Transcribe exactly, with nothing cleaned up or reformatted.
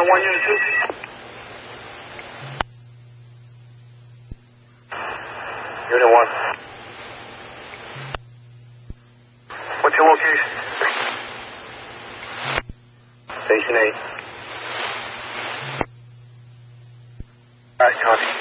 Unit one, Unit two. Unit one. What's your location? Station eight. Alright, copy.